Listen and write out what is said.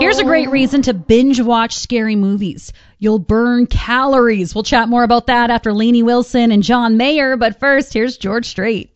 Here's a great reason to binge watch scary movies. You'll burn calories. We'll chat more about that after Lainey Wilson and John Mayer. But first, here's George Strait.